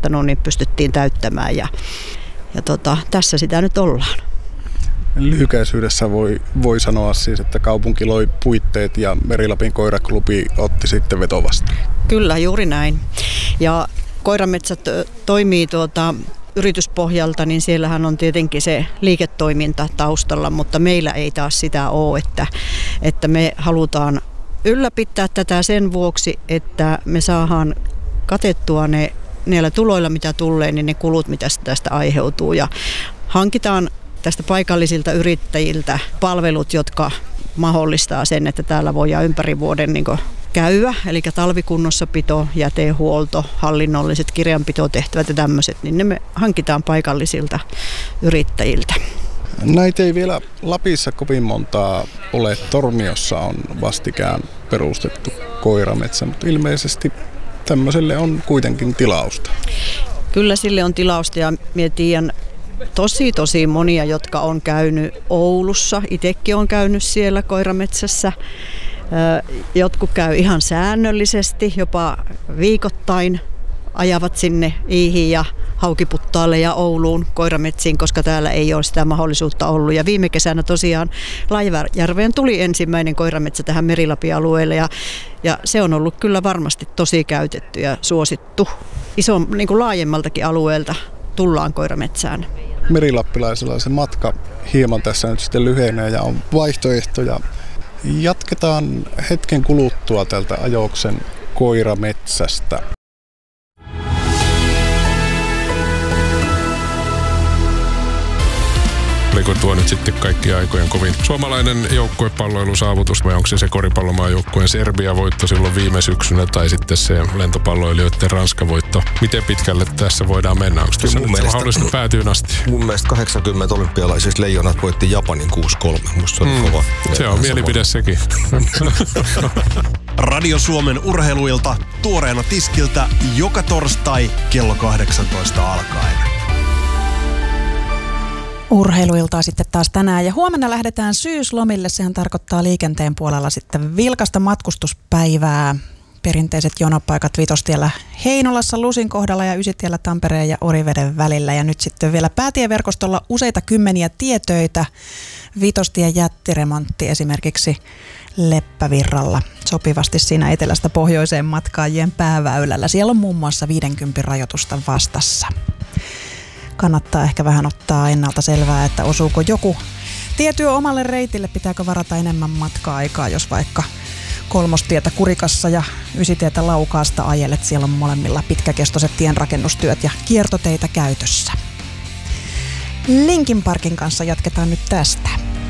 kirjoittanut, niin pystyttiin täyttämään ja tässä sitä nyt ollaan. Lyhykäisyydessä voi sanoa siis, että kaupunki loi puitteet ja Meri-Lapin koiraklubi otti sitten vetovastaan. Kyllä, juuri näin. Ja Koirametsät toimii yrityspohjalta, niin siellähän on tietenkin se liiketoiminta taustalla, mutta meillä ei taas sitä ole, että me halutaan ylläpitää tätä sen vuoksi, että me saadaan katettua niillä tuloilla, mitä tulee, niin ne kulut, mitä tästä aiheutuu. Ja hankitaan tästä paikallisilta yrittäjiltä palvelut, jotka mahdollistaa sen, että täällä voidaan ympäri vuoden käydä, eli talvikunnossapito, jätehuolto, hallinnolliset kirjanpitotehtävät ja tämmöiset, niin ne me hankitaan paikallisilta yrittäjiltä. Näitä ei vielä Lapissa kovin montaa ole. Torniossa on vastikään perustettu koirametsä, mutta ilmeisesti tämmöiselle on kuitenkin tilausta. Kyllä sille on tilausta ja tiedän tosi monia, jotka on käynyt Oulussa. Itsekin on käynyt siellä koirametsässä. Jotkut käy ihan säännöllisesti, jopa viikoittain ajavat sinne Iihin ja Haukiputtaalle ja Ouluun koirametsiin, koska täällä ei ole sitä mahdollisuutta ollut. Ja viime kesänä tosiaan Laivajärveen tuli ensimmäinen koirametsä tähän Meri-Lapin alueelle ja se on ollut kyllä varmasti tosi käytetty ja suosittu. Laajemmaltakin alueelta tullaan koirametsään. Merilappilaisella se matka hieman tässä nyt sitten lyhenee ja on vaihtoehtoja. Jatketaan hetken kuluttua tältä Ajoksen koirametsästä. Oliko tuo nyt sitten kaikki aikojen kovin suomalainen joukkuepalloilusaavutus vai onko se koripallomaajoukkueen Serbia-voitto silloin viime syksynä tai sitten se lentopalloilijoiden Ranska-voitto? Miten pitkälle tässä voidaan mennä? Onko tässä nyt mahdollista päätyyn asti? Mun mielestä 80 olympialaisissa Leijonat voitti Japanin 6-3. Musta se oli kova. Se on mielipide sekin. Radio Suomen urheiluilta tuoreena tiskiltä joka torstai kello 18 alkaen. Urheiluiltaa sitten taas tänään ja huomenna lähdetään syyslomille. Sehän tarkoittaa liikenteen puolella sitten vilkasta matkustuspäivää. Perinteiset jonopaikat Vitostiellä Heinolassa, Lusin kohdalla ja Ysitiellä Tampereen ja Oriveden välillä. Ja nyt sitten vielä päätieverkostolla useita kymmeniä tietöitä. Vitostien jättiremontti esimerkiksi Leppävirralla sopivasti siinä etelästä pohjoiseen matkaajien pääväylällä. Siellä on muun muassa 50 rajoitusta vastassa. Kannattaa ehkä vähän ottaa ennalta selvää, että osuuko joku tietyö omalle reitille, pitääkö varata enemmän matka-aikaa, jos vaikka Kolmostietä Kurikassa ja Ysitietä Laukaasta ajelet. Siellä on molemmilla pitkäkestoiset tienrakennustyöt ja kiertoteitä käytössä. Linkin Parkin kanssa jatketaan nyt tästä.